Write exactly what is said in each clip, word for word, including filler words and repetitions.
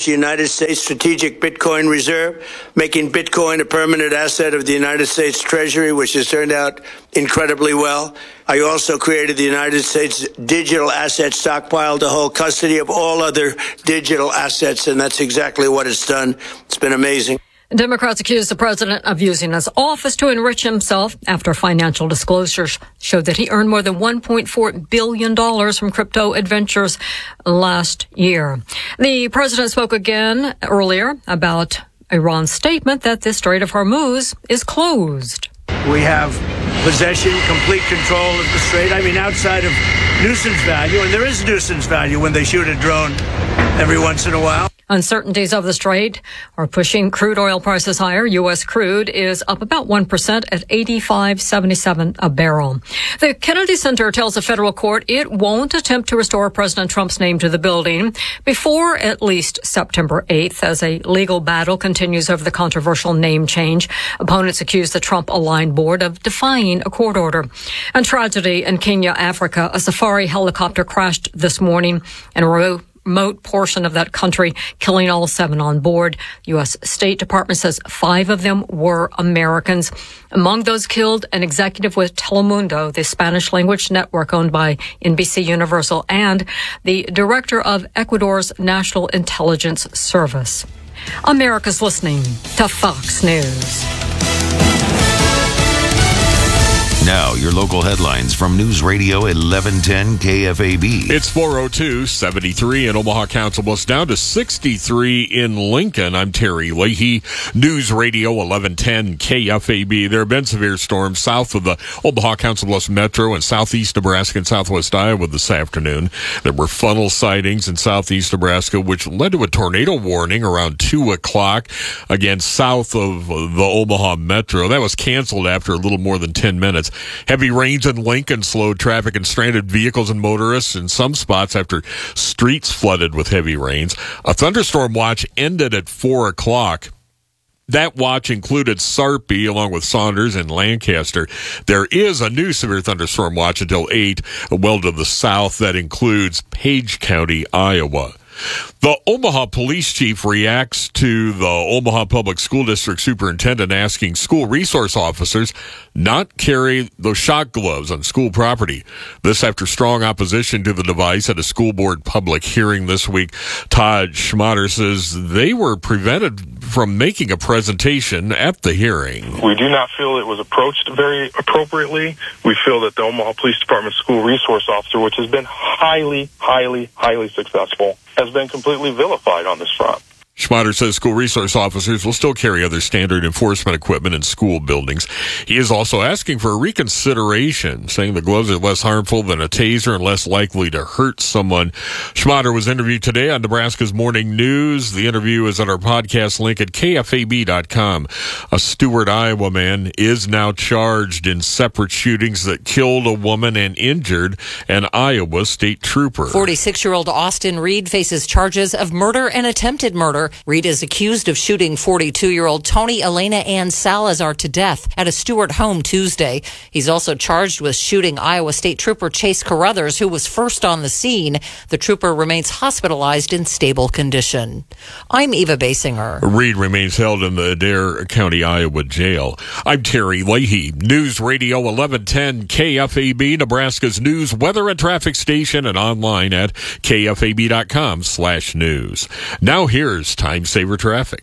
the United States Strategic Bitcoin Reserve, making Bitcoin a permanent asset of the United States Treasury, which has turned out incredibly well. I also created the United States Digital Asset Stockpile to hold custody of all other digital assets, and that's exactly what it's done. It's been amazing. Democrats accused the president of using his office to enrich himself after financial disclosures showed that he earned more than one point four billion dollars from crypto adventures last year. The president spoke again earlier about Iran's statement that the Strait of Hormuz is closed. We have possession, complete control of the strait. I mean, outside of nuisance value, and there is nuisance value when they shoot a drone every once in a while. Uncertainties of the strait are pushing crude oil prices higher. U S crude is up about one percent at eighty-five seventy-seven a barrel. The Kennedy Center tells a federal court it won't attempt to restore President Trump's name to the building before at least September eighth as a legal battle continues over the controversial name change. Opponents accuse the Trump-aligned board of defying a court order. And tragedy in Kenya, Africa. A safari helicopter crashed this morning in a remote remote portion of that country, killing all seven on board. U S State Department says five of them were Americans. Among those killed, an executive with Telemundo, the Spanish language network owned by N B C Universal, and the director of Ecuador's National Intelligence Service. America's listening to Fox News. Now, your local headlines from News Radio eleven ten K F A B. It's four oh two, seventy-three in Omaha Council Bluffs, down to sixty-three in Lincoln. I'm Terry Leahy, News Radio eleven ten K F A B. There have been severe storms south of the Omaha Council Bluffs Metro in southeast Nebraska and southwest Iowa this afternoon. There were funnel sightings in southeast Nebraska, which led to a tornado warning around two o'clock, again, south of the Omaha Metro. That was canceled after a little more than ten minutes. Heavy rains in Lincoln slowed traffic and stranded vehicles and motorists in some spots after streets flooded with heavy rains. A thunderstorm watch ended at four o'clock. That watch included Sarpy along with Saunders and Lancaster. There is a new severe thunderstorm watch until eight, well to the south. That includes Page County, Iowa. The Omaha police chief reacts to the Omaha Public School District superintendent asking school resource officers not carry those shock gloves on school property. This after strong opposition to the device at a school board public hearing this week. Todd Schmatter says they were prevented from making a presentation at the hearing. We do not feel it was approached very appropriately. We feel that the Omaha Police Department school resource officer, which has been highly, highly, highly successful, has been completely vilified on this front. Schmatter says school resource officers will still carry other standard enforcement equipment in school buildings. He is also asking for a reconsideration, saying the gloves are less harmful than a taser and less likely to hurt someone. Schmatter was interviewed today on Nebraska's Morning News. The interview is on our podcast link at K F A B dot com. A Stewart, Iowa man is now charged in separate shootings that killed a woman and injured an Iowa state trooper. forty-six-year-old Austin Reed faces charges of murder and attempted murder. Reed is accused of shooting forty-two-year-old Tony Elena Ann Salazar to death at a Stewart home Tuesday. He's also charged with shooting Iowa State Trooper Chase Carruthers, who was first on the scene. The trooper remains hospitalized in stable condition. I'm Eva Basinger. Reed remains held in the Adair County, Iowa jail. I'm Terry Leahy, News Radio eleven ten K F A B, Nebraska's news, weather, and traffic station, and online at K F A B dot com slash news. Now here's Time Saver Traffic.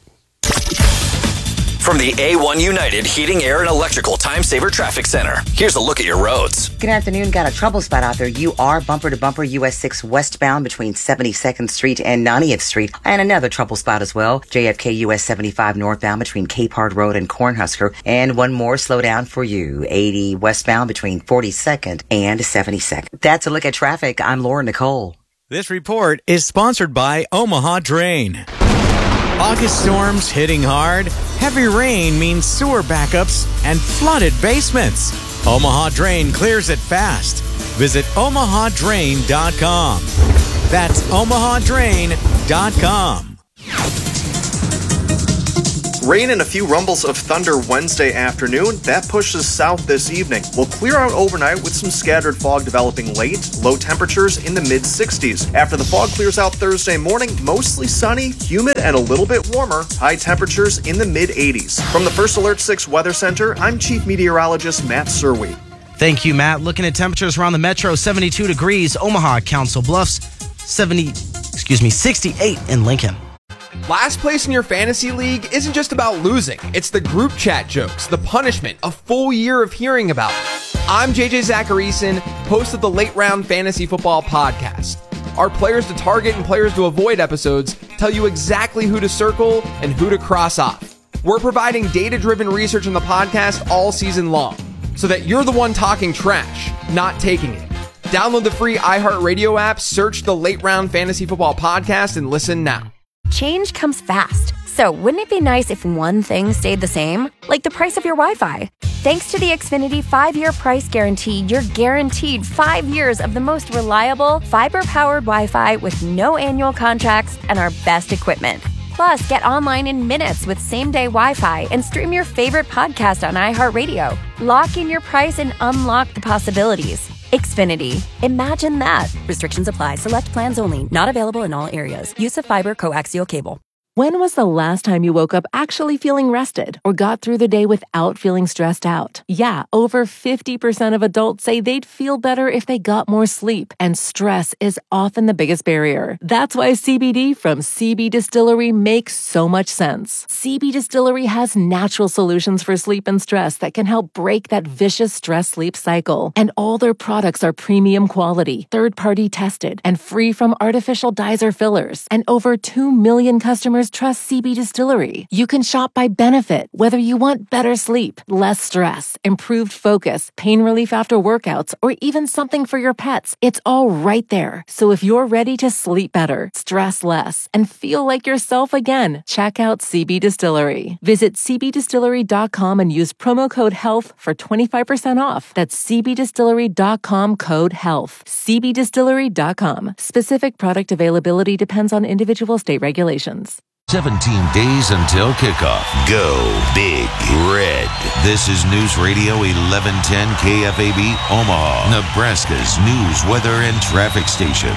From the A one United Heating, Air, and Electrical Time Saver Traffic Center, here's a look at your roads. Good afternoon. Got a trouble spot out there. You are bumper to bumper U S six westbound between seventy-second Street and ninetieth Street. And another trouble spot as well. J F K U S seventy-five northbound between Capehart Road and Cornhusker. And one more slowdown for you. eighty westbound between forty-second and seventy-second. That's a look at traffic. I'm Laura Nicole. This report is sponsored by Omaha Drain. August storms hitting hard. Heavy rain means sewer backups and flooded basements. Omaha Drain clears it fast. Visit omaha drain dot com. That's omaha drain dot com. Rain and a few rumbles of thunder Wednesday afternoon. That pushes south this evening. We'll clear out overnight with some scattered fog developing late. Low temperatures in the mid sixties. After the fog clears out Thursday morning, mostly sunny, humid, and a little bit warmer. High temperatures in the mid eighties. From the First Alert six Weather Center, I'm Chief Meteorologist Matt Serwe. Thank you, Matt. Looking at temperatures around the metro, seventy-two degrees, Omaha, Council Bluffs, seventy, excuse me, sixty-eight in Lincoln. Last place in your fantasy league isn't just about losing. It's the group chat jokes, the punishment, a full year of hearing about it. I'm J J Zacharyson, host of the Late Round Fantasy Football Podcast. Our players to target and players to avoid episodes tell you exactly who to circle and who to cross off. We're providing data-driven research on the podcast all season long, so that you're the one talking trash, not taking it. Download the free iHeartRadio app, search the Late Round Fantasy Football Podcast, and listen now. Change comes fast, so wouldn't it be nice if one thing stayed the same? Like the price of your Wi-Fi. Thanks to the Xfinity five-year price guarantee, you're guaranteed five years of the most reliable, fiber-powered Wi-Fi with no annual contracts and our best equipment. Plus, get online in minutes with same-day Wi-Fi and stream your favorite podcast on iHeartRadio. Lock in your price and unlock the possibilities. Xfinity. Imagine that. Restrictions apply. Select plans only. Not available in all areas. Use of fiber coaxial cable. When was the last time you woke up actually feeling rested or got through the day without feeling stressed out? Yeah, over fifty percent of adults say they'd feel better if they got more sleep, and stress is often the biggest barrier. That's why C B D from C B Distillery makes so much sense. C B Distillery has natural solutions for sleep and stress that can help break that vicious stress-sleep cycle. And all their products are premium quality, third-party tested, and free from artificial dyes or fillers. And over two million customers trust C B Distillery. You can shop by benefit, whether you want better sleep, less stress, improved focus, pain relief after workouts, or even something for your pets. It's all right there. So if you're ready to sleep better, stress less, and feel like yourself again, check out C B Distillery. Visit c b distillery dot com and use promo code HEALTH for twenty-five percent off. That's c b distillery dot com code HEALTH. c b distillery dot com. Specific product availability depends on individual state regulations. seventeen days until kickoff. Go Big Red. This is News Radio eleven ten K F A B, Omaha, Nebraska's news, weather, and traffic station.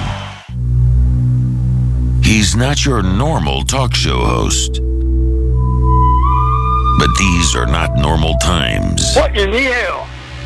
He's not your normal talk show host. But these are not normal times. What in the hell?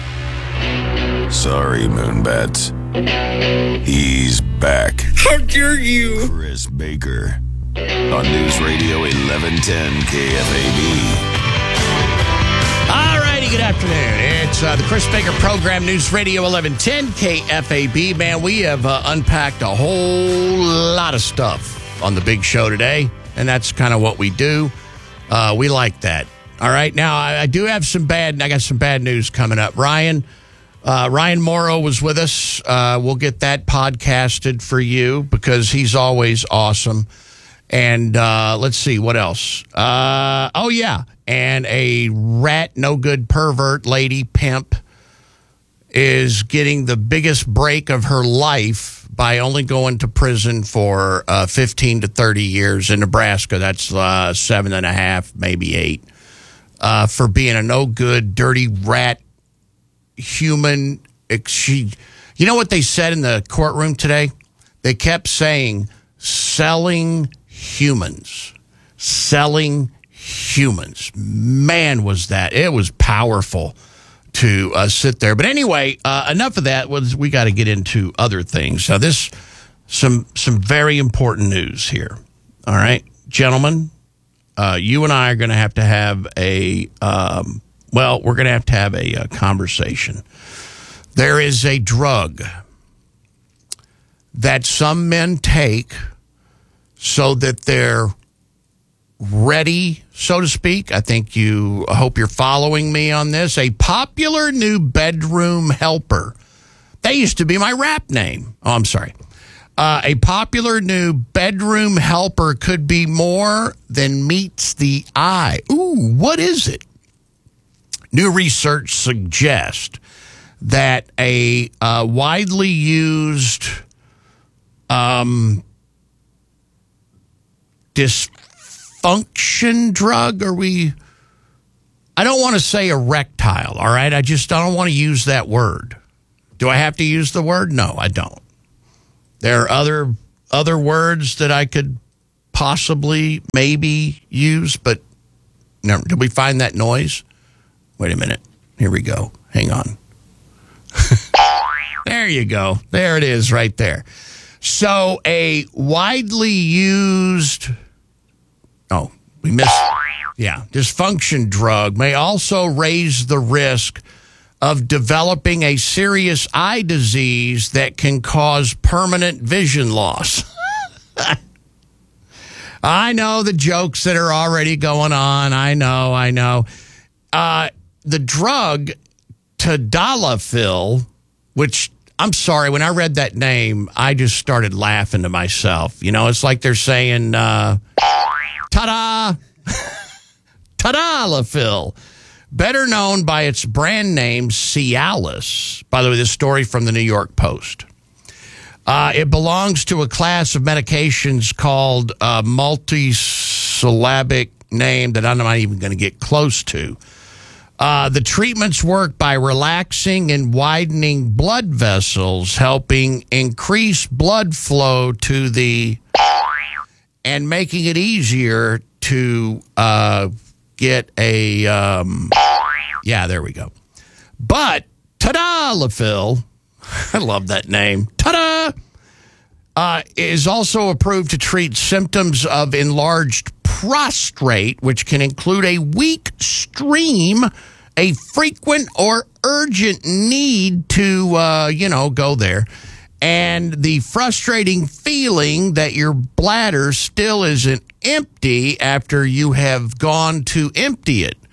Sorry, Moonbats. He's back. How dare you? Chris Baker. On News Radio eleven ten K F A B. All righty, good afternoon. It's uh, the Chris Baker program, News Radio eleven ten K F A B. Man, we have uh, unpacked a whole lot of stuff on the big show today, and that's kind of what we do. Uh, we like that. All right, now I, I do have some bad. I got some bad news coming up. Ryan, uh, Ryan Morrow was with us. Uh, we'll get that podcasted for you because he's always awesome. And uh, let's see, what else? Uh, oh, yeah. And a rat, no good pervert lady pimp is getting the biggest break of her life by only going to prison for uh, fifteen to thirty years in Nebraska. That's uh, seven and a half, maybe eight, uh, for being a no good, dirty rat human. She, you know what they said in the courtroom today? They kept saying selling humans, selling humans. Man, was that, it was powerful to uh, sit there. But anyway, uh, enough of that. Was we got to get into other things. Now, this, some, some very important news here. All right, gentlemen, uh, you and I are going to have to have a, um, well, we're going to have to have a, a conversation. There is a drug that some men take so that they're ready, so to speak. I think you, I hope you're following me on this. A popular new bedroom helper. That used to be my rap name. Oh, I'm sorry. Uh, a popular new bedroom helper could be more than meets the eye. Ooh, what is it? New research suggests that a uh, widely used um, Dys, function drug? Are we... I don't want to say erectile, all right? I just don't want to use that word. Do I have to use the word? No, I don't. There are other other words that I could possibly maybe use, but no. Did we find that noise? Wait a minute. Here we go. Hang on. There you go. There it is right there. So a widely used... Oh, we missed... Yeah, dysfunction drug may also raise the risk of developing a serious eye disease that can cause permanent vision loss. I know the jokes that are already going on. I know, I know. Uh, the drug Tadalafil, which, I'm sorry, when I read that name, I just started laughing to myself. You know, it's like they're saying, uh, ta-da! Tadalafil, better known by its brand name Cialis. By the way, this story from the New York Post. Uh, it belongs to a class of medications called a multisyllabic name that I'm not even going to get close to. Uh, the treatments work by relaxing and widening blood vessels, helping increase blood flow to the... and making it easier to... Uh, get a, um, yeah, there we go. But Tadalafil, I love that name, ta-da, uh, is also approved to treat symptoms of enlarged prostrate, which can include a weak stream, a frequent or urgent need to, uh, you know, go there, and the frustrating feeling that your bladder still isn't empty after you have gone to empty it.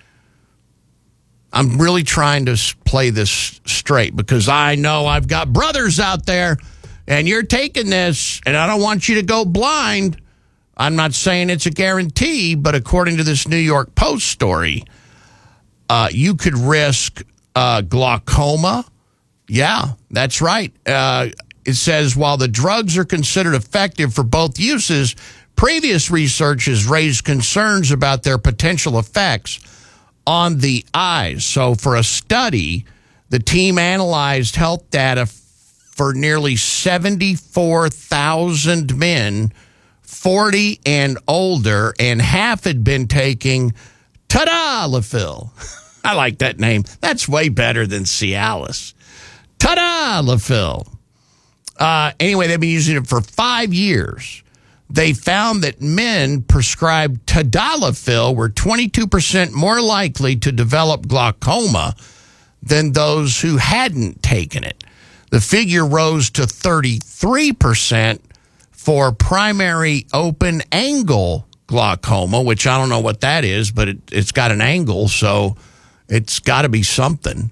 I'm really trying to play this straight because I know I've got brothers out there and you're taking this and I don't want you to go blind. I'm not saying it's a guarantee, but according to this New York Post story, uh, you could risk uh, glaucoma. Yeah, that's right. Uh, it says while the drugs are considered effective for both uses, previous research has raised concerns about their potential effects on the eyes. So for a study, the team analyzed health data for nearly seventy-four thousand men, forty and older, and half had been taking Tadalafil. I like that name. That's way better than Cialis. Tadalafil. Uh, anyway, they've been using it for five years. They found that men prescribed Tadalafil were twenty-two percent more likely to develop glaucoma than those who hadn't taken it. The figure rose to thirty-three percent for primary open-angle glaucoma, which I don't know what that is, but it, it's got an angle, so it's got to be something.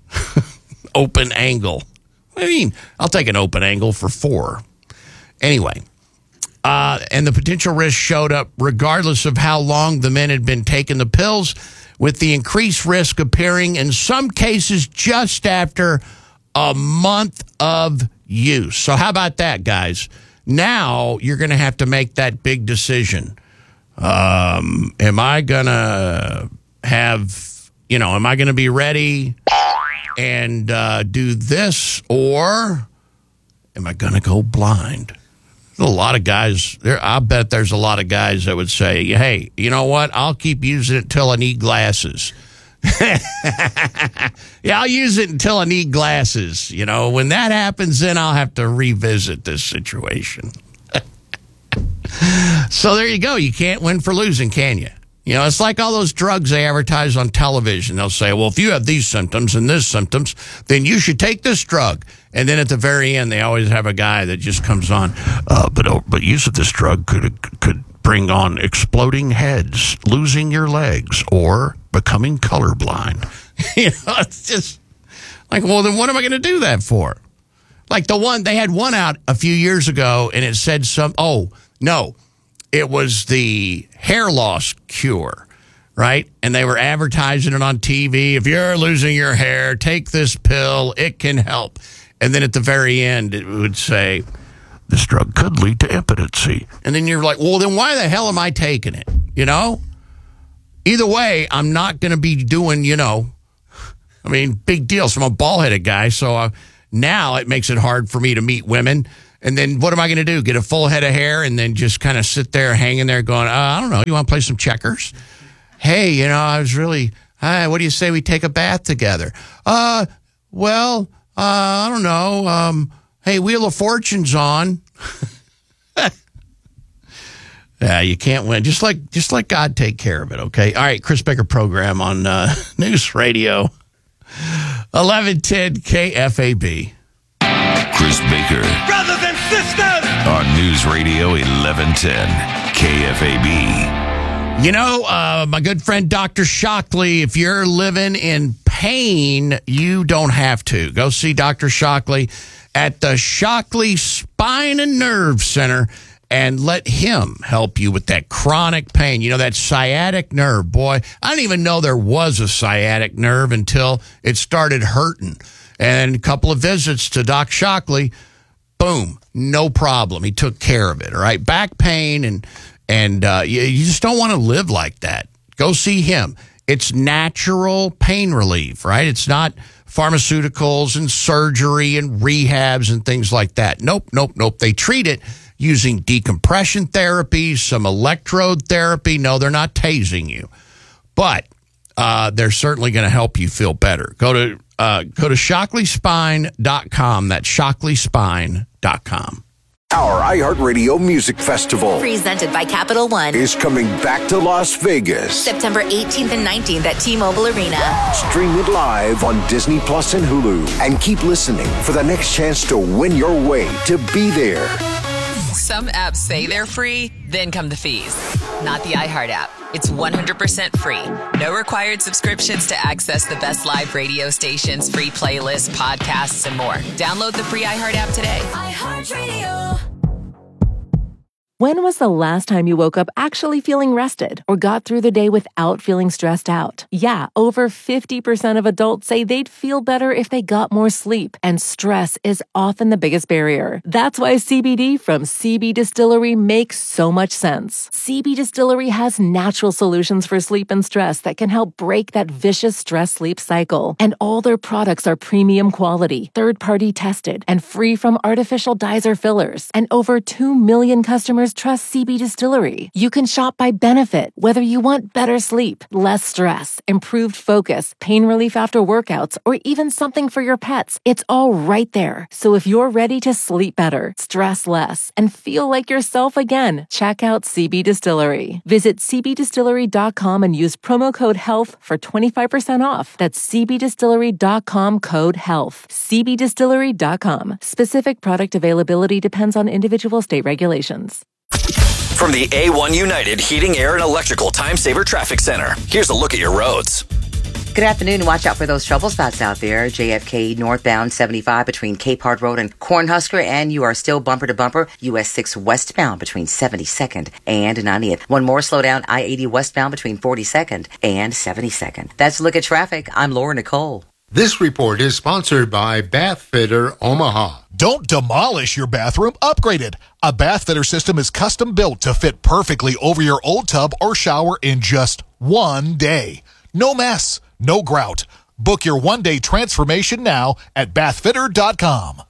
Open angle. I mean, I'll take an open angle for four. Anyway. Uh, and the potential risk showed up regardless of how long the men had been taking the pills, with the increased risk appearing in some cases just after a month of use. So how about that, guys? Now you're going to have to make that big decision. Um, am I going to have, you know, am I going to be ready and uh, do this, or am I going to go blind? A lot of guys there. I bet there's a lot of guys that would say, hey, you know what? I'll keep using it till I need glasses. Yeah, I'll use it until I need glasses. You know, when that happens, then I'll have to revisit this situation. So there you go. You can't win for losing, can you? You know, it's like all those drugs they advertise on television. They'll say, well, if you have these symptoms and this symptoms, then you should take this drug. And then at the very end, they always have a guy that just comes on, uh, but uh, but use of this drug could could bring on exploding heads, losing your legs, or becoming colorblind. You know, it's just like, well, then what am I going to do that for? Like the one, they had one out a few years ago, and it said some, oh, no, it was the hair loss cure, right? And they were advertising it on T V. If you're losing your hair, take this pill. It can help. And then at the very end, it would say, this drug could lead to impotency. And then you're like, well, then why the hell am I taking it? you know? Either way, I'm not going to be doing, you know, I mean, big deals. I'm a bald-headed guy, so uh, now it makes it hard for me to meet women. And then what am I going to do? Get a full head of hair and then just kind of sit there hanging there going, uh, I don't know, you want to play some checkers? Hey, you know, I was really, uh, what do you say we take a bath together? Uh, well, uh, I don't know. Um, hey, Wheel of Fortune's on. Yeah, you can't win. Just like just let God take care of it, okay? All right, Chris Baker program on uh, News Radio eleven ten K F A B. Chris Baker. Brothers and sisters! On News Radio eleven ten K F A B. You know, uh, my good friend Doctor Shockley, if you're living in pain, you don't have to. Go see Doctor Shockley at the Shockley Spine and Nerve Center and let him help you with that chronic pain. You know, that sciatic nerve, boy. I didn't even know there was a sciatic nerve until it started hurting. And a couple of visits to Doc Shockley, boom, no problem. He took care of it, all right? Back pain, and and uh, you, you just don't want to live like that. Go see him. It's natural pain relief, right? It's not pharmaceuticals and surgery and rehabs and things like that. Nope, nope, nope. They treat it using decompression therapy, some electrode therapy. No, they're not tasing you. But uh, they're certainly going to help you feel better. Go to uh, go to Shockley Spine dot com. That's Shockley Spine dot com. Our iHeartRadio Music Festival, presented by Capital One, is coming back to Las Vegas. September eighteenth and nineteenth at T-Mobile Arena. Stream it live on Disney Plus and Hulu. And keep listening for the next chance to win your way to be there. Some apps say they're free, then come the fees. Not the iHeart app. It's one hundred percent free. No required subscriptions to access the best live radio stations, free playlists, podcasts, and more. Download the free iHeart app today. iHeartRadio. When was the last time you woke up actually feeling rested or got through the day without feeling stressed out? Yeah, over fifty percent of adults say they'd feel better if they got more sleep, and stress is often the biggest barrier. That's why C B D from C B Distillery makes so much sense. C B Distillery has natural solutions for sleep and stress that can help break that vicious stress-sleep cycle. And all their products are premium quality, third-party tested, and free from artificial dyes or fillers. And over two million customers trust C B Distillery. You can shop by benefit, whether you want better sleep, less stress, improved focus, pain relief after workouts, or even something for your pets. It's all right there. So if you're ready to sleep better, stress less, and feel like yourself again, check out C B Distillery. Visit C B distillery dot com and use promo code HEALTH for twenty-five percent off. That's C B distillery dot com code HEALTH. C B distillery dot com. Specific product availability depends on individual state regulations. From the A one United Heating, Air, and Electrical Time Saver Traffic Center, here's a look at your roads. Good afternoon. Watch out for those trouble spots out there. J F K northbound seventy-five between Cape Hard Road and Cornhusker, and you are still bumper to bumper. U S six westbound between seventy-second and ninetieth. One more slowdown, I eighty westbound between forty-second and seventy-second. That's a look at traffic. I'm Laura Nicole. This report is sponsored by Bath Fitter Omaha. Don't demolish your bathroom, upgrade it. A Bath Fitter system is custom built to fit perfectly over your old tub or shower in just one day. No mess, no grout. Book your one-day transformation now at bath fitter dot com.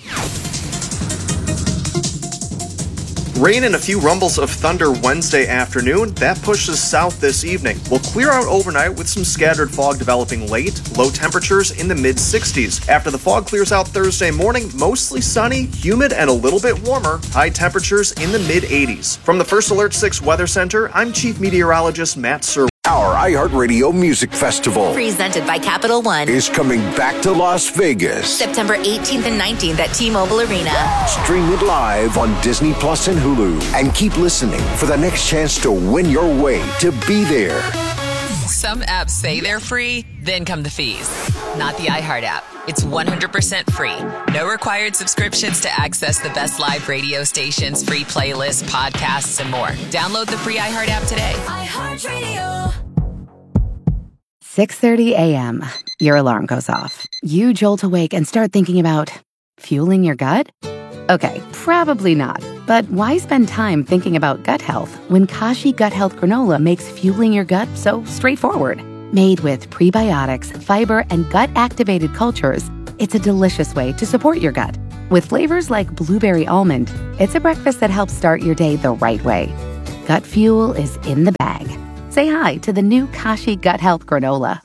Rain and a few rumbles of thunder Wednesday afternoon. That pushes south this evening. We'll clear out overnight with some scattered fog developing late. Low temperatures in the mid sixties. After the fog clears out Thursday morning, mostly sunny, humid, and a little bit warmer. High temperatures in the mid eighties. From the First Alert six Weather Center, I'm Chief Meteorologist Matt Sir. Our iHeartRadio Music Festival, presented by Capital One, is coming back to Las Vegas. September eighteenth and nineteenth at T-Mobile Arena. Stream it live on Disney Plus and Hulu. And keep listening for the next chance to win your way to be there. Some apps say they're free, then come the fees. Not the iHeart app. It's one hundred percent free. No required subscriptions to access the best live radio stations, free playlists, podcasts, and more. Download the free iHeart app today. iHeartRadio. six thirty a.m. Your alarm goes off. You jolt awake and start thinking about fueling your gut? Okay, probably not. But why spend time thinking about gut health when Kashi Gut Health Granola makes fueling your gut so straightforward? Made with prebiotics, fiber, and gut-activated cultures, it's a delicious way to support your gut. With flavors like blueberry almond, it's a breakfast that helps start your day the right way. Gut fuel is in the bag. Say hi to the new Kashi Gut Health Granola.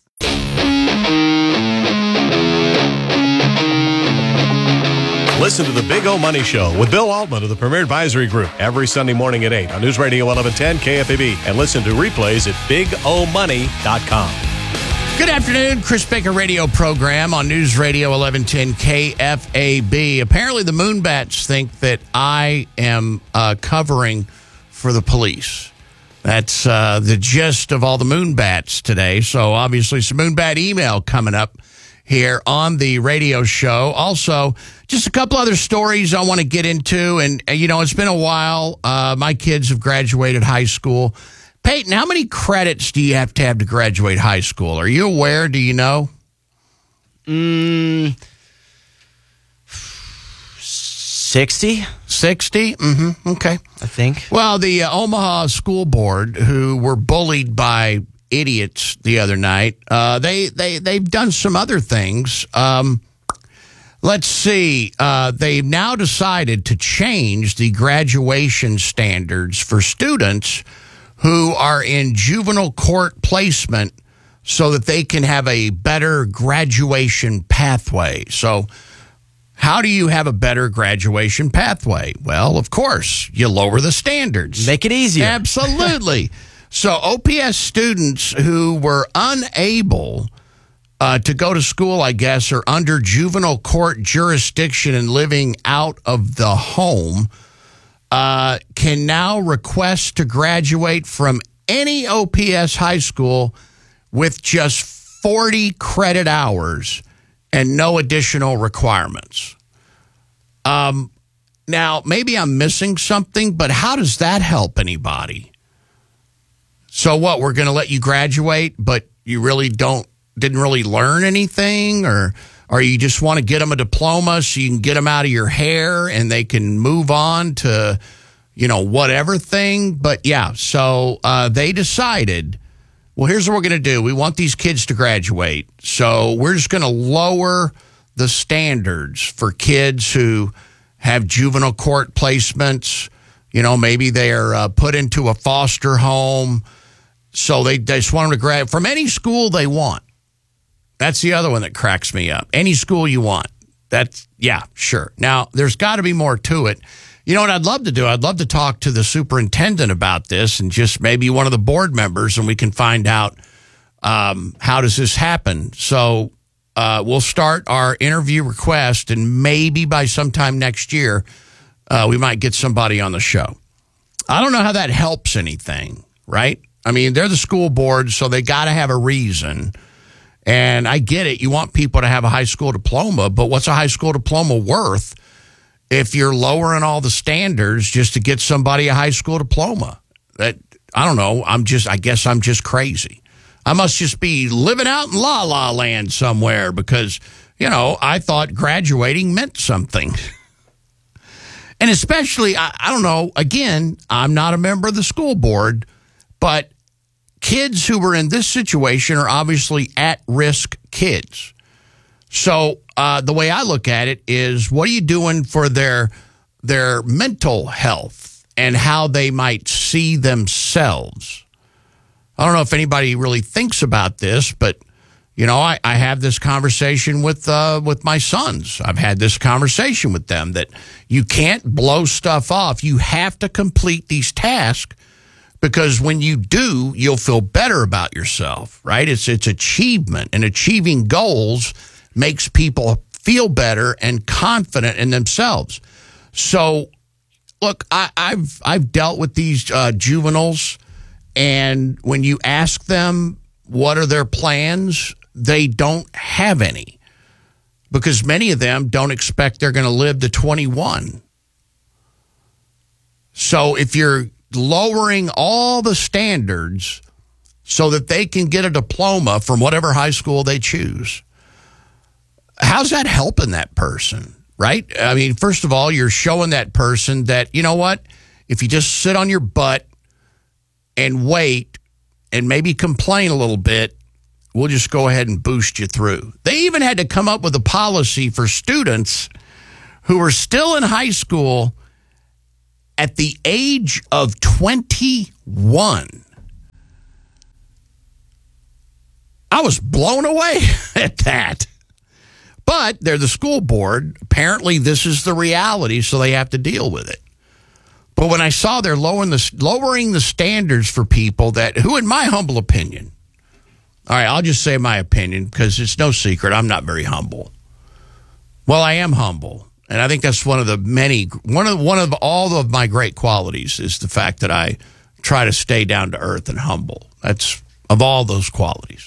Listen to the Big O Money Show with Bill Altman of the Premier Advisory Group every Sunday morning at eight on News Radio eleven ten K F A B, and listen to replays at big o money dot com. Good afternoon, Chris Baker radio program on News Radio eleven ten K F A B. Apparently the Moonbats think that I am uh, covering for the police. That's uh, the gist of all the Moonbats today. So obviously some Moonbat email coming up here on the radio show. Also, just a couple other stories I want to get into. And, you know, it's been a while. Uh, my kids have graduated high school. Peyton, how many credits do you have to have to graduate high school? Are you aware? Do you know? Mm, sixty? sixty? Mm-hmm. Okay. I think. Well, the uh, Omaha School Board, who were bullied by idiots the other night, uh, they, they, they've done some other things. Um, let's see. Uh, they've now decided to change the graduation standards for students who are in juvenile court placement so that they can have a better graduation pathway. So how do you have a better graduation pathway? Well, of course, you lower the standards. Make it easier. Absolutely. So O P S students who were unable uh, to go to school, I guess, are under juvenile court jurisdiction and living out of the home, uh, can now request to graduate from any O P S high school with just forty credit hours and no additional requirements. Um, now, maybe I'm missing something, but how does that help anybody? So what, we're going to let you graduate, but you really don't, didn't really learn anything? Or, or you just want to get them a diploma so you can get them out of your hair and they can move on to, you know, whatever thing? But yeah, so uh, they decided, well, here's what we're going to do. We want these kids to graduate. So we're just going to lower the standards for kids who have juvenile court placements. You know, maybe they're uh, put into a foster home. So they, they just want them to grad from any school they want. That's the other one that cracks me up. Any school you want. That's, yeah, sure. Now, there's got to be more to it. You know what I'd love to do? I'd love to talk to the superintendent about this and just maybe one of the board members, and we can find out um, how does this happen. So uh, we'll start our interview request, and maybe by sometime next year, uh, we might get somebody on the show. I don't know how that helps anything, right? I mean, they're the school board, so they got to have a reason. And I get it. You want people to have a high school diploma, but what's a high school diploma worth if you're lowering all the standards just to get somebody a high school diploma? That, I don't know. I'm just, I guess I'm just crazy. I must just be living out in La La Land somewhere because, you know, I thought graduating meant something. And especially, I, I don't know, again, I'm not a member of the school board, but kids who were in this situation are obviously at-risk kids. So uh, the way I look at it is, what are you doing for their their mental health and how they might see themselves? I don't know if anybody really thinks about this, but, you know, I, I have this conversation with uh, with my sons. I've had this conversation with them that you can't blow stuff off. You have to complete these tasks, because when you do, you'll feel better about yourself, right? It's it's achievement, and achieving goals makes people feel better and confident in themselves. So, look, I, I've I've dealt with these uh, juveniles, and when you ask them what are their plans, they don't have any, because many of them don't expect they're going to live to twenty-one. So if you're lowering all the standards so that they can get a diploma from whatever high school they choose, how's that helping that person, right? I mean, first of all, you're showing that person that, you know what? If you just sit on your butt and wait and maybe complain a little bit, we'll just go ahead and boost you through. They even had to come up with a policy for students who are still in high school at the age of twenty-one. I was blown away at that. But they're the school board. Apparently, this is the reality, so they have to deal with it. But when I saw they're lowering the, lowering the standards for people that, who in my humble opinion, all right, I'll just say my opinion because it's no secret, I'm not very humble. Well, I am humble. And I think that's one of the many, one of one of all of my great qualities is the fact that I try to stay down to earth and humble. That's of all those qualities.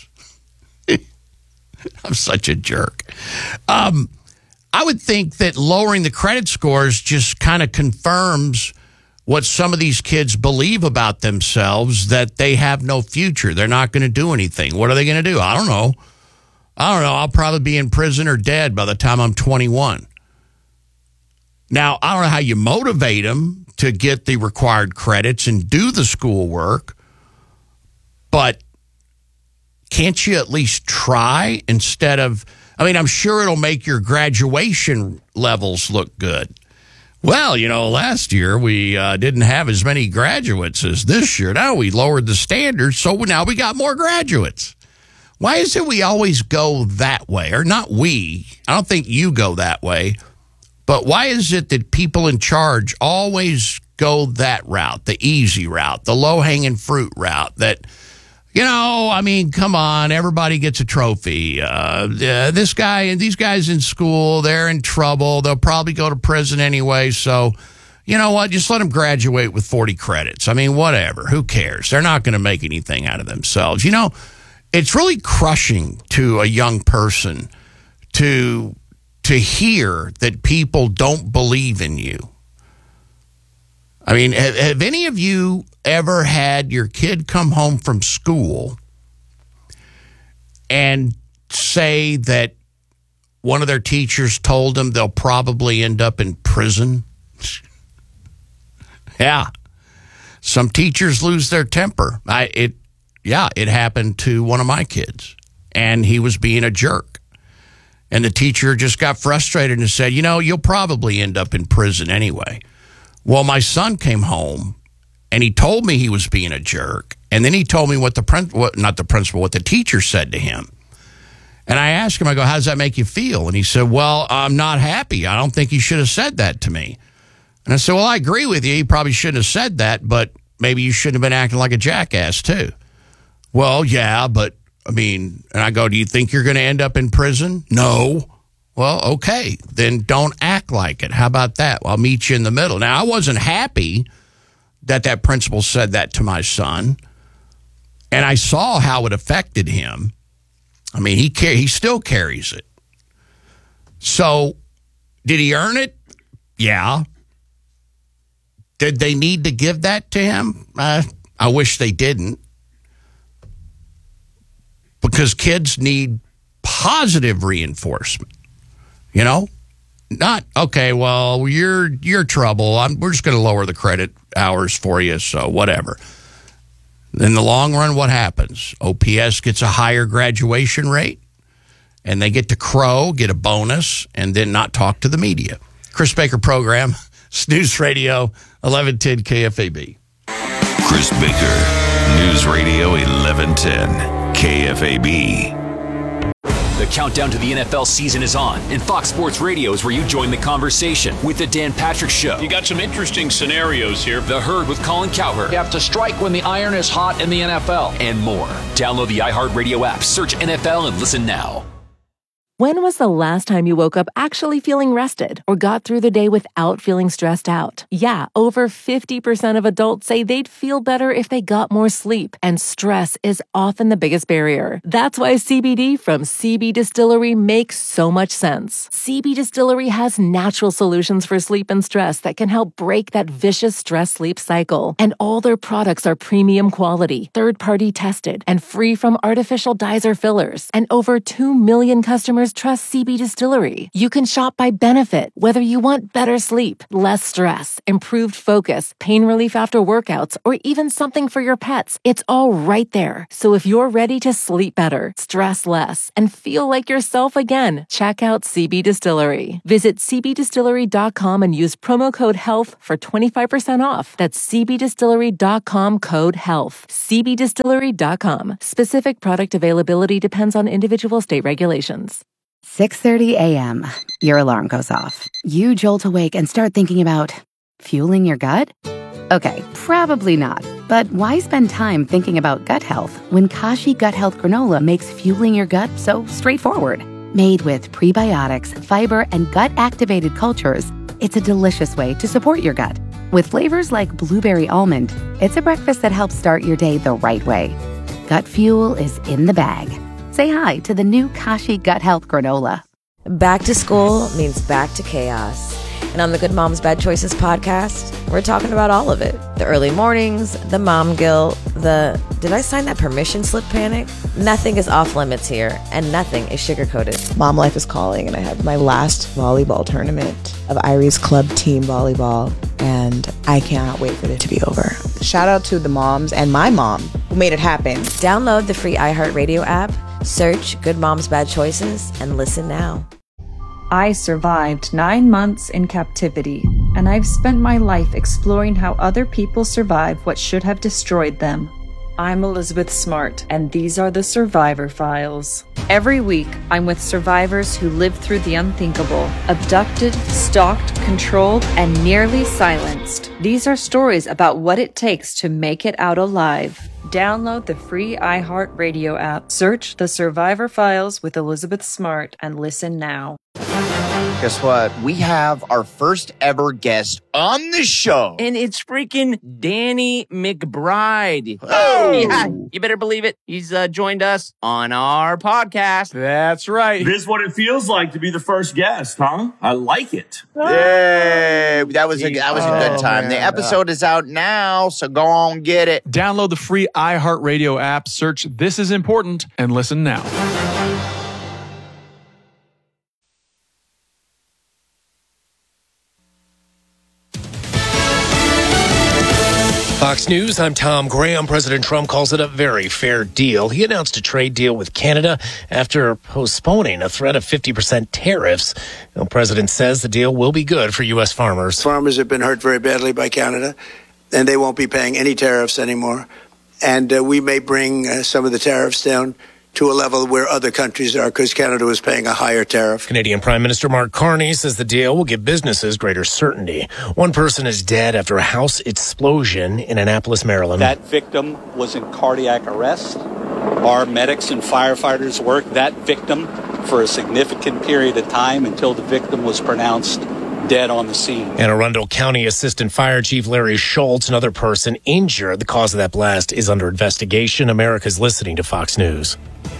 I'm such a jerk. Um, I would think that lowering the credit scores just kind of confirms what some of these kids believe about themselves, that they have no future. They're not going to do anything. What are they going to do? I don't know. I don't know. I'll probably be in prison or dead by the time I'm twenty-one. Now, I don't know how you motivate them to get the required credits and do the schoolwork, but can't you at least try instead of, I mean, I'm sure it'll make your graduation levels look good. Well, you know, last year we uh, didn't have as many graduates as this year. Now we lowered the standards, so now we got more graduates. Why is it we always go that way? Or not we. I don't think you go that way. But why is it that people in charge always go that route, the easy route, the low-hanging fruit route that, you know, I mean, come on, everybody gets a trophy. Uh, uh, this guy and these guys in school, they're in trouble. They'll probably go to prison anyway. So, you know what? Just let them graduate with forty credits. I mean, whatever. Who cares? They're not going to make anything out of themselves. You know, it's really crushing to a young person to to hear that people don't believe in you. I mean, have, have any of you ever had your kid come home from school and say that one of their teachers told them they'll probably end up in prison? Yeah. Some teachers lose their temper. I it yeah, it happened to one of my kids, and he was being a jerk. And the teacher just got frustrated and said, you know, you'll probably end up in prison anyway. Well, my son came home, and he told me he was being a jerk. And then he told me what the, prin- what, not the principal, what the teacher said to him. And I asked him, I go, how does that make you feel? And he said, well, I'm not happy. I don't think he should have said that to me. And I said, well, I agree with you. He probably shouldn't have said that, but maybe you shouldn't have been acting like a jackass too. Well, yeah, but I mean, and I go, do you think you're going to end up in prison? No. Well, okay, then don't act like it. How about that? Well, I'll meet you in the middle. Now, I wasn't happy that that principal said that to my son, and I saw how it affected him. I mean, he car- he still carries it. So, did he earn it? Yeah. Did they need to give that to him? Uh, I wish they didn't. Because kids need positive reinforcement. You know, not, okay, well, you're you're trouble. I'm, we're just going to lower the credit hours for you, so whatever. In the long run, what happens? O P S gets a higher graduation rate, and they get to crow, get a bonus, and then not talk to the media. Chris Baker program, News Radio, eleven ten K F A B. Chris Baker, News Radio eleven ten K F A B. The countdown to the N F L season is on, and Fox Sports Radio is where you join the conversation with the Dan Patrick Show. You got some interesting scenarios here. The Herd with Colin Cowherd. You have to strike when the iron is hot in the N F L. And more. Download the iHeartRadio app, search N F L, and listen now. When was the last time you woke up actually feeling rested or got through the day without feeling stressed out? Yeah, over fifty percent of adults say they'd feel better if they got more sleep, and stress is often the biggest barrier. That's why C B D from C B Distillery makes so much sense. C B Distillery has natural solutions for sleep and stress that can help break that vicious stress-sleep cycle. And all their products are premium quality, third-party tested, and free from artificial dyes or fillers. And over two million customers customers trust C B Distillery. You can shop by benefit, whether you want better sleep, less stress, improved focus, pain relief after workouts, or even something for your pets. It's all right there. So if you're ready to sleep better, stress less, and feel like yourself again, check out C B Distillery. Visit c b distillery dot com and use promo code HEALTH for twenty-five percent off. That's c b distillery dot com code HEALTH. c b distillery dot com. Specific product availability depends on individual state regulations. six thirty a.m. Your alarm goes off. You jolt awake and start thinking about fueling your gut? Okay, probably not. But why spend time thinking about gut health when Kashi Gut Health Granola makes fueling your gut so straightforward? Made with prebiotics, fiber, and gut-activated cultures, it's a delicious way to support your gut. With flavors like blueberry almond, it's a breakfast that helps start your day the right way. Gut fuel is in the bag. Say hi to the new Kashi Gut Health Granola. Back to school means back to chaos. And on the Good Moms Bad Choices podcast, we're talking about all of it. The early mornings, the mom guilt, the did I sign that permission slip panic? Nothing is off limits here, and nothing is sugar-coated. Mom life is calling, and I have my last volleyball tournament of Irie's Club Team Volleyball, and I cannot wait for it to be over. Shout out to the moms and my mom who made it happen. Download the free iHeartRadio app, search Good Moms Bad Choices, and listen now. I survived nine months in captivity, and I've spent my life exploring how other people survive what should have destroyed them. I'm Elizabeth Smart, and these are the Survivor Files. Every week, I'm with survivors who lived through the unthinkable, abducted, stalked, controlled, and nearly silenced. These are stories about what it takes to make it out alive. Download the free iHeartRadio app, search The Survivor Files with Elizabeth Smart, and listen now. Guess what? We have our first ever guest on the show. And it's freaking Danny McBride. Oh! Yeah, you better believe it. He's uh, joined us on our podcast. That's right. This is what it feels like to be the first guest, huh? I like it. Yay! That was a, that was a good time. Oh, the man. episode is out now, so go on get it. Download the free iHeartRadio app, search This Is Important, and listen now. Fox News, I'm Tom Graham. President Trump calls it a very fair deal. He announced a trade deal with Canada after postponing a threat of fifty percent tariffs. The president says the deal will be good for U S farmers. Farmers have been hurt very badly by Canada, and they won't be paying any tariffs anymore. And uh, we may bring uh, some of the tariffs down to a level where other countries are, because Canada was paying a higher tariff. Canadian Prime Minister Mark Carney says the deal will give businesses greater certainty. One person is dead after a house explosion in Annapolis, Maryland. That victim was in cardiac arrest. Our medics and firefighters worked that victim for a significant period of time until the victim was pronounced dead on the scene. Anne Arundel County Assistant Fire Chief Larry Schultz, another person injured. The cause of that blast is under investigation. America's listening to Fox News.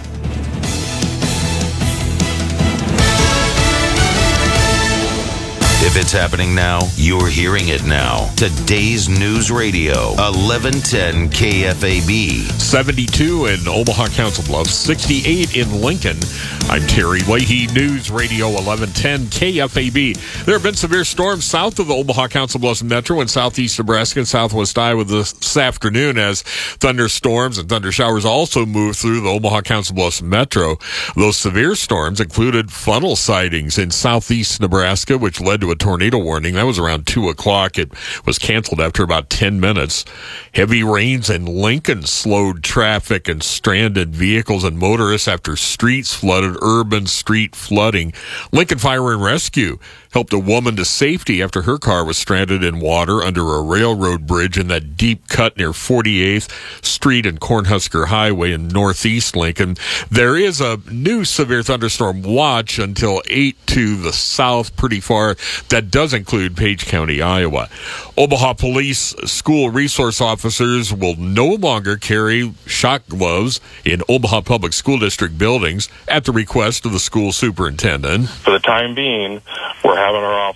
If it's happening now, you're hearing it now. Today's News Radio, eleven ten K F A B. seventy-two in Omaha Council Bluffs, sixty-eight in Lincoln. I'm Terry Leahy, News Radio eleven ten K F A B. There have been severe storms south of the Omaha Council Bluffs Metro in southeast Nebraska and southwest Iowa this afternoon as thunderstorms and thunder showers also moved through the Omaha Council Bluffs Metro. Those severe storms included funnel sightings in southeast Nebraska, which led to a tornado warning. That was around two o'clock. It was canceled after about ten minutes. Heavy rains in Lincoln slowed traffic and stranded vehicles and motorists after streets flooded, urban street flooding. Lincoln Fire and Rescue helped a woman to safety after her car was stranded in water under a railroad bridge in that deep cut near forty-eighth Street and Cornhusker Highway in northeast Lincoln. There is a new severe thunderstorm watch until eight to the south, pretty far. That does include Page County, Iowa. Omaha Police school resource officers will no longer carry shock gloves in Omaha Public School District buildings at the request of the school superintendent. For the time being, we're having our officers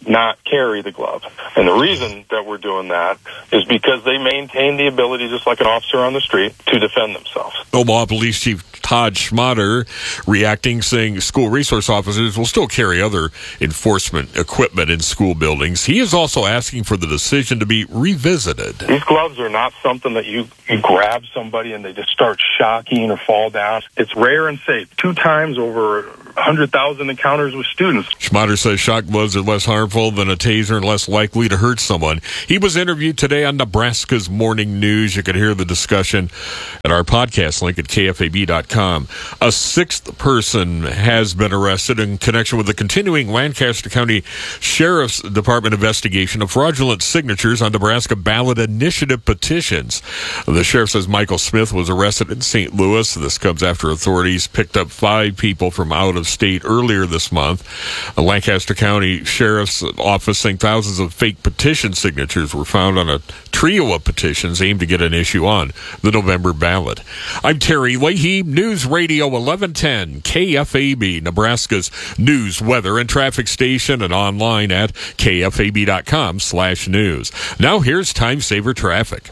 not carry the glove. And the reason that we're doing that is because they maintain the ability, just like an officer on the street, to defend themselves. Omaha Police Chief Todd Schmatter reacting, saying school resource officers will still carry other enforcement equipment in school buildings. He is also asking for the decision to be revisited. These gloves are not something that you, you grab somebody and they just start shocking or fall down. It's rare and safe. Two times over one hundred thousand encounters with students. Schmatter says shock gloves are less harmful than a taser and less likely to hurt someone. He was interviewed today on Nebraska's Morning News. You can hear the discussion at our podcast link at K F A B dot com. A sixth person has been arrested in connection with the continuing Lancaster County Sheriff's Department investigation of fraudulent signatures on Nebraska ballot initiative petitions. The sheriff says Michael Smith was arrested in Saint Louis. This comes after authorities picked up five people from out of state earlier this month. The Lancaster County Sheriff's Office saying thousands of fake petition signatures were found on a trio of petitions aimed to get an issue on the November ballot. I'm Terry Leahy, News Radio eleven ten K F A B, Nebraska's news, weather, and traffic station, and online at K F A B dot com slash news. Now here's Time Saver Traffic.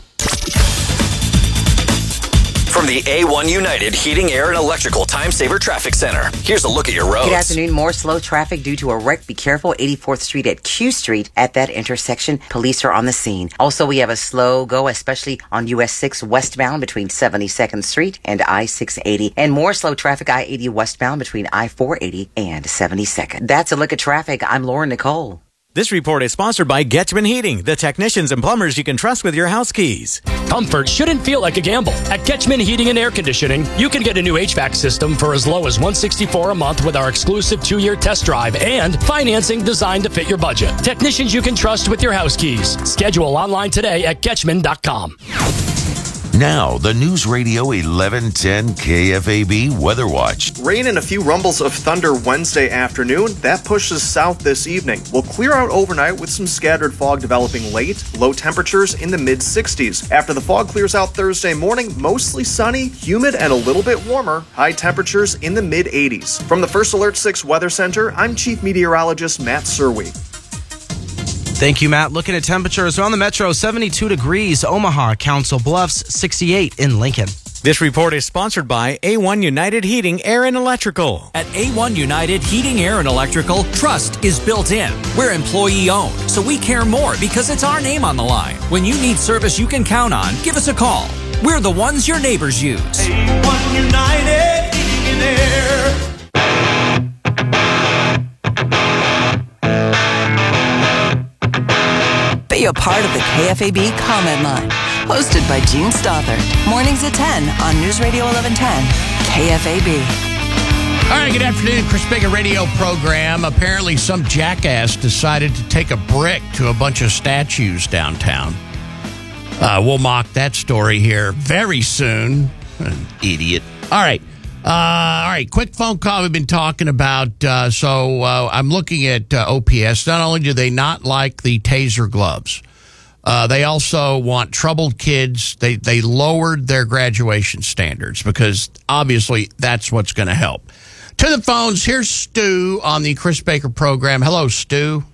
From the A one United Heating, Air, and Electrical Time Saver Traffic Center, here's a look at your roads. Good afternoon. More slow traffic due to a wreck. Be careful. eighty-fourth Street at Q Street. At that intersection, police are on the scene. Also, we have a slow go, especially on U S six westbound between seventy-second Street and I six eighty. And more slow traffic I eighty westbound between I four eighty and seventy-second. That's a look at traffic. I'm Lauren Nicole. This report is sponsored by Getchman Heating, the technicians and plumbers you can trust with your house keys. Comfort shouldn't feel like a gamble. At Getchman Heating and Air Conditioning, you can get a new H V A C system for as low as one hundred sixty-four dollars a month with our exclusive two-year test drive and financing designed to fit your budget. Technicians you can trust with your house keys. Schedule online today at Getchman dot com. Now, the News Radio eleven ten K F A B Weather Watch. Rain and a few rumbles of thunder Wednesday afternoon. That pushes south this evening. We'll clear out overnight with some scattered fog developing late. Low temperatures in the mid sixties. After the fog clears out Thursday morning, mostly sunny, humid, and a little bit warmer. High temperatures in the mid eighties. From the First Alert six Weather Center, I'm Chief Meteorologist Matt Serwe. Thank you, Matt. Looking at temperatures around the metro, seventy-two degrees, Omaha, Council Bluffs, sixty-eight in Lincoln. This report is sponsored by A one United Heating, Air, and Electrical. At A one United Heating, Air, and Electrical, trust is built in. We're employee-owned, so we care more because it's our name on the line. When you need service you can count on, give us a call. We're the ones your neighbors use. A one United Heating and Air. Be a part of the K F A B comment line. Hosted by Gene Stothert. Mornings at ten on News Radio eleven ten, K F A B. All right, good afternoon. Chris Baker radio program. Apparently some jackass decided to take a brick to a bunch of statues downtown. Uh, we'll mock that story here very soon. An idiot. All right. Uh, all right, quick phone call we've been talking about. Uh, so uh, I'm looking at uh, O P S. Not only do they not like the taser gloves, uh, they also want troubled kids. They, they lowered their graduation standards because obviously that's what's going to help. To the phones, here's Stu on the Chris Baker program. Hello, Stu.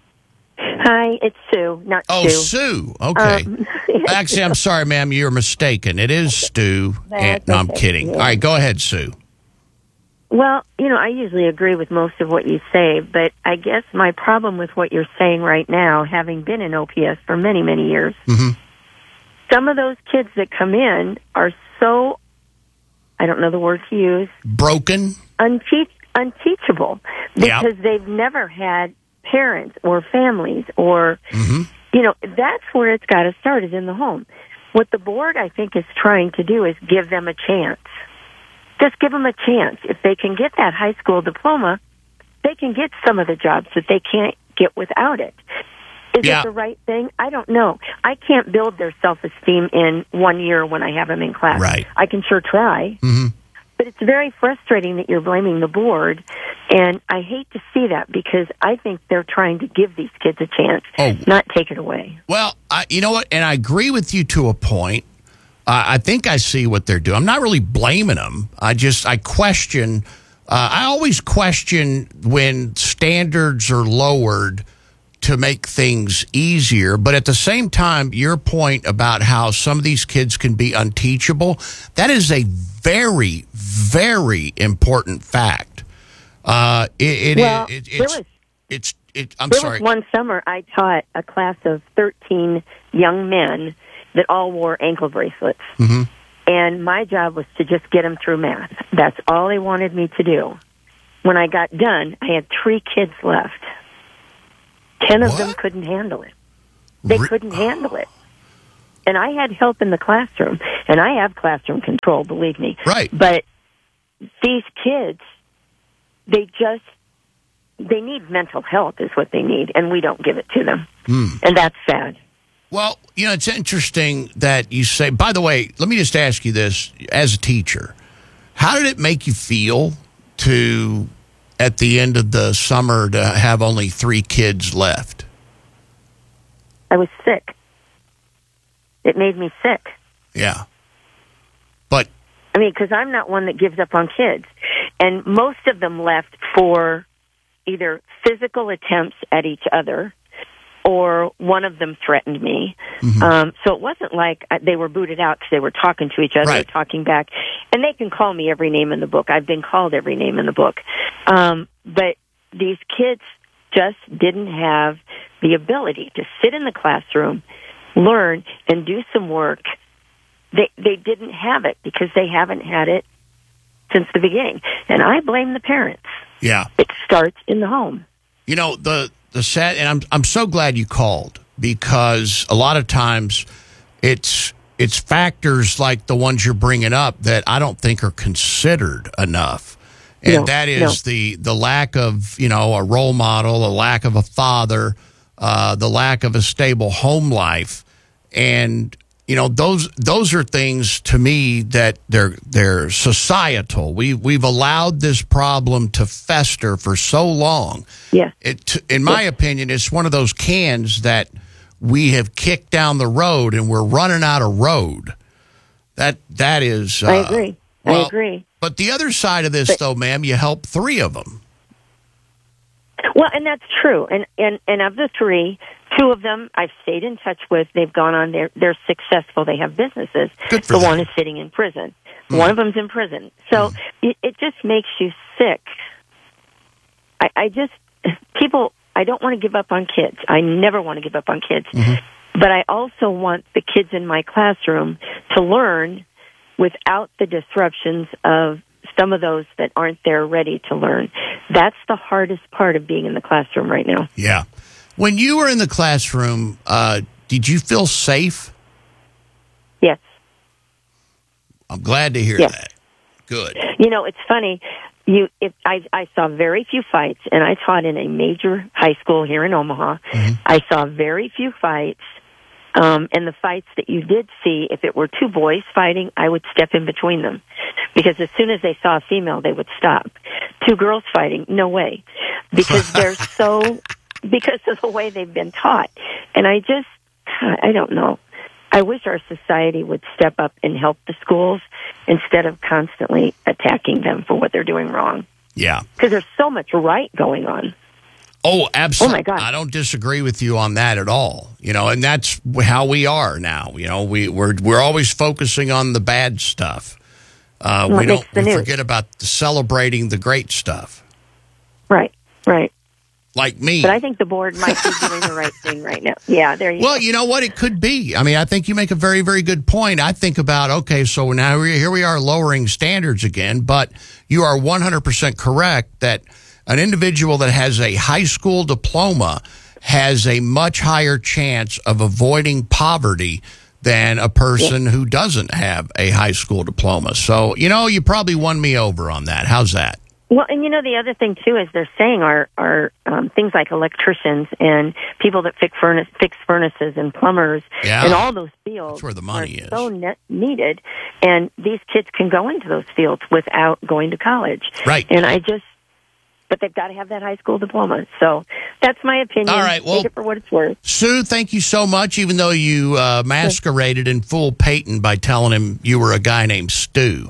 Hi, it's Sue, not Oh, Stu. Sue. Okay. Um, Actually, I'm sorry, ma'am. You're mistaken. It is Stu. And, no, I'm okay. kidding. Yeah. All right, go ahead, Sue. Well, you know, I usually agree with most of what you say, but I guess my problem with what you're saying right now, having been in O P S for many, many years, mm-hmm. some of those kids that come in are so, I don't know the word to use, broken, unteach, unteachable, Yeah. because they've never had parents or families or, mm-hmm. you know, that's where it's got to start, is in the home. What the board, I think, is trying to do is give them a chance. Just give them a chance. If they can get that high school diploma, they can get some of the jobs that they can't get without it. Is Yeah. it the right thing? I don't know. I can't build their self-esteem in one year when I have them in class. Right. I can sure try. Mm-hmm. But it's very frustrating that you're blaming the board, and I hate to see that because I think they're trying to give these kids a chance, Oh. not take it away. Well, I, you know what? And I agree with you to a point. Uh, I think I see what they're doing. I'm not really blaming them. I just, I question, uh, I always question when standards are lowered to make things easier. But at the same time, your point about how some of these kids can be unteachable, that is a very, very important fact. Uh, it, it, well, it, it, there it's, was, it's, it, I'm there sorry. was one summer I taught a class of thirteen young men that all wore ankle bracelets. Mm-hmm. And my job was to just get them through math. That's all they wanted me to do. When I got done, I had three kids left. Ten of what? them couldn't handle it. They Re- couldn't handle it. And I had help in the classroom. And I have classroom control, believe me. Right. But these kids, they just, they need mental health is what they need. And we don't give it to them. Mm. And that's sad. Well, you know, it's interesting that you say, by the way, let me just ask you this as a teacher. How did it make you feel to, at the end of the summer, to have only three kids left? I was sick. It made me sick. Yeah. But, I mean, because I'm not one that gives up on kids. And most of them left for either physical attempts at each other, or one of them threatened me. Mm-hmm. Um, so it wasn't like they were booted out because they were talking to each other, right. or talking back. And they can call me every name in the book. I've been called every name in the book. Um, but these kids just didn't have the ability to sit in the classroom, learn, and do some work. They they didn't have it because they haven't had it since the beginning. And I blame the parents. Yeah. It starts in the home. You know, the the sad, and I'm I'm so glad you called, because a lot of times it's it's factors like the ones you're bringing up that I don't think are considered enough. And No, that is no. the the lack of, you know, a role model, a lack of a father, uh, the lack of a stable home life. And, you know, those those are things to me that they're they're societal. We we've allowed this problem to fester for so long. Yeah. It, in my opinion, it's one of those cans that we have kicked down the road and we're running out of road. That that is. Uh, I agree. well, I agree. But the other side of this, But- though, ma'am, you help three of them. Well, and that's true. And, and, and of the three, two of them I've stayed in touch with. They've gone on. They're, they're successful. They have businesses. Good for the them. one is sitting in prison. One of them's in prison. So it, it just makes you sick. I, I just, people, I don't want to give up on kids. I never want to give up on kids. But I also want the kids in my classroom to learn without the disruptions of some of those that aren't there ready to learn. That's the hardest part of being in the classroom right now. Yeah. When you were in the classroom, uh, did you feel safe? Yes. I'm glad to hear Yes. that. Good. You know, it's funny. You, if I, I saw very few fights, and I taught in a major high school here in Omaha. I saw very few fights. Um, and the fights that you did see, if it were two boys fighting, I would step in between them. Because as soon as they saw a female, they would stop. Two girls fighting, no way. Because they're so, because of the way they've been taught. And I just, I don't know. I wish our society would step up and help the schools instead of constantly attacking them for what they're doing wrong. Yeah. Because there's so much right going on. Oh, absolutely. Oh, my God. I don't disagree with you on that at all. You know, and that's how we are now. You know, we, we're we're always focusing on the bad stuff. Uh, Well, we it don't makes the we news. forget about the celebrating the great stuff. Right, right. Like me. But I think the board might be doing the right thing right now. Yeah, there you Well, go. you know what? It could be. I mean, I think you make a very, very good point. I think about, okay, so now we, here we are lowering standards again, but you are one hundred percent correct that an individual that has a high school diploma has a much higher chance of avoiding poverty than a person who doesn't have a high school diploma. So, you know, you probably won me over on that. How's that? Well, and you know, the other thing, too, is they're saying are, are um, things like electricians and people that fix, furnace, fix furnaces and plumbers Yeah. and all those fields. That's where the money are is. so ne- needed. And these kids can go into those fields without going to college. Right. And I just, but they've got to have that high school diploma. So that's my opinion. All right, well- Take it for what it's worth. Sue, thank you so much, even though you uh, masqueraded and fooled Peyton by telling him you were a guy named Stu.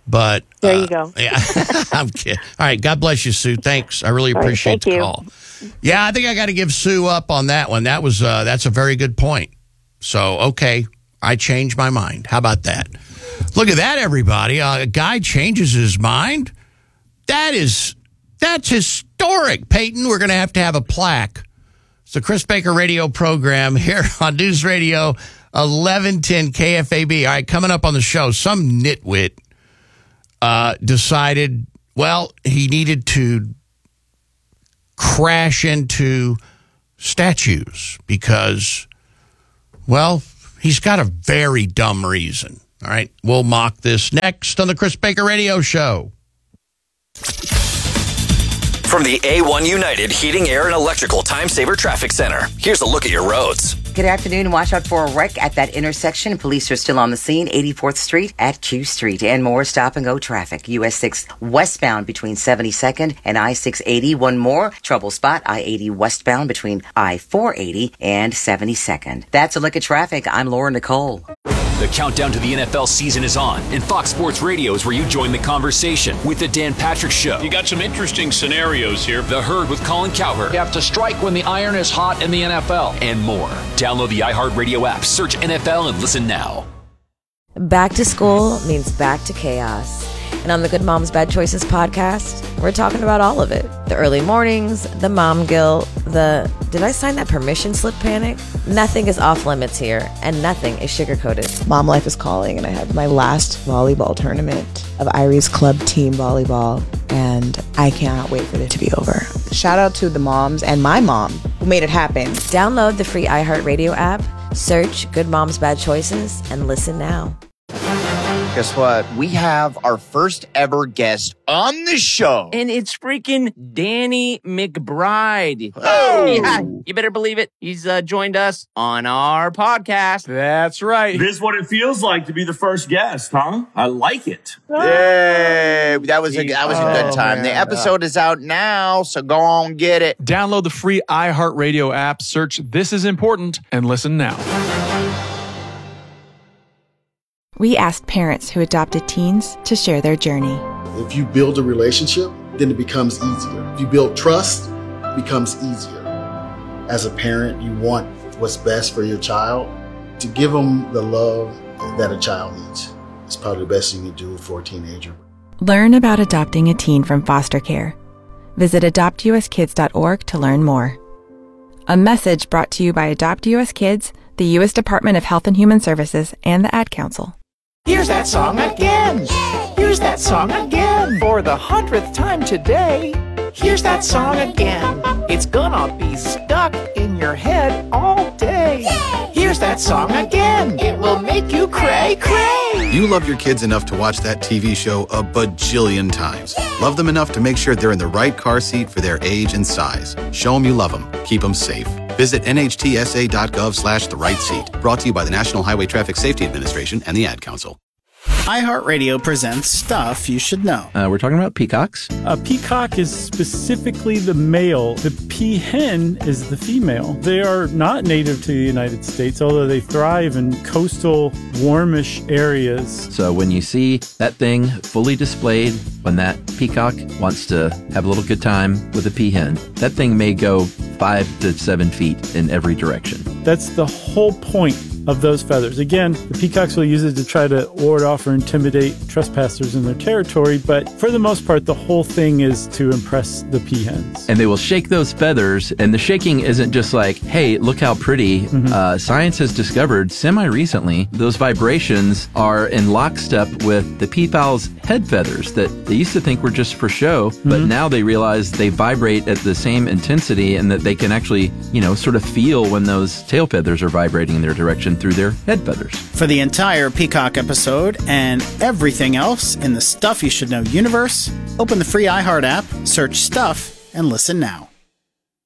But there uh, you go. Yeah, I'm kidding. All right, God bless you, Sue. Thanks. I really appreciate right, the you. call. Yeah, I think I got to give Sue up on that one. That was uh, that's a very good point. So okay, I changed my mind. How about that? Look at that, everybody. Uh, a guy changes his mind. That is that's historic, Peyton. We're going to have to have a plaque. It's the Chris Baker radio program here on News Radio eleven ten K F A B. All right, coming up on the show, some nitwit uh, decided, well, he needed to crash into statues because, well, he's got a very dumb reason. All right, we'll mock this next on the Chris Baker Radio Show. From the A one United Heating, Air, and Electrical Time Saver Traffic Center, here's a look at your roads. Good afternoon. Watch out for a wreck at that intersection. Police are still on the scene, eighty-fourth Street at Q Street. And more stop-and-go traffic. U S six westbound between seventy-second and I six eighty. One more trouble spot, I eighty westbound between I four eighty and seventy-second. That's a look at traffic. I'm Laura Nicole. The countdown to the N F L season is on, and Fox Sports Radio is where you join the conversation with the Dan Patrick Show. You got some interesting scenarios here. The Herd with Colin Cowherd. You have to strike when the iron is hot in the N F L. And more. Download the iHeartRadio app, search N F L, and listen now. Back to school means back to chaos. And on the Good Moms Bad Choices podcast, we're talking about all of it. The early mornings, the mom guilt, the did I sign that permission slip panic? Nothing is off limits here, and nothing is sugar-coated. Mom life is calling, and I have my last volleyball tournament of Irie's Club Team Volleyball, and I cannot wait for it to be over. Shout out to the moms and my mom who made it happen. Download the free iHeartRadio app, search Good Moms Bad Choices, and listen now. Guess what? We have our first ever guest on the show. And it's freaking Danny McBride. Oh! Yeah, you better believe it. He's uh, joined us on our podcast. That's right. This is what it feels like to be the first guest, huh? I like it. Yay! That was a, that was a good Oh, time. man. The episode is out now, so go on get it. Download the free iHeartRadio app, search This Is Important, and listen now. We asked parents who adopted teens to share their journey. If you build a relationship, then it becomes easier. If you build trust, it becomes easier. As a parent, you want what's best for your child. To give them the love that a child needs is probably the best thing you do for a teenager. Learn about adopting a teen from foster care. Visit adopt u s kids dot org to learn more. A message brought to you by Adopt U S Kids, the U S Department of Health and Human Services, and the Ad Council. Here's that song again. Here's that song again. For the hundredth time today. Here's that song again. It's gonna be stuck in your head all day. Here's that song again. It will make you cray cray. You love your kids enough to watch that T V show a bajillion times. Love them enough to make sure they're in the right car seat for their age and size. Show them you love them. Keep them safe. Visit N H T S A dot gov slash the right seat. Brought to you by the National Highway Traffic Safety Administration and the Ad Council. iHeartRadio presents Stuff You Should Know. Uh, we're talking about peacocks. A peacock is specifically the male. The peahen is the female. They are not native to the United States, although they thrive in coastal, warmish areas. So when you see that thing fully displayed, when that peacock wants to have a little good time with a peahen, that thing may go five to seven feet in every direction. That's the whole point of those feathers. Again, the peacocks will use it to try to ward off or intimidate trespassers in their territory, but for the most part, the whole thing is to impress the peahens. And they will shake those feathers, and the shaking isn't just like, hey, look how pretty. Mm-hmm. Uh, science has discovered semi-recently those vibrations are in lockstep with the peafowl's head feathers that they used to think were just for show, mm-hmm. but now they realize they vibrate at the same intensity and that they can actually, you know, sort of feel when those tail feathers are vibrating in their direction through their head feathers. For the entire Peacock episode and everything else in the Stuff You Should Know universe, open the free iHeart app, search Stuff, and listen now.